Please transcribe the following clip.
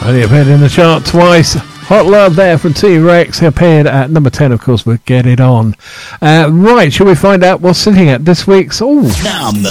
Only appeared in the chart twice. Hot Love there from T-Rex. He appeared at number 10, of course, with Get It On. Right, shall we find out what's sitting at this week's...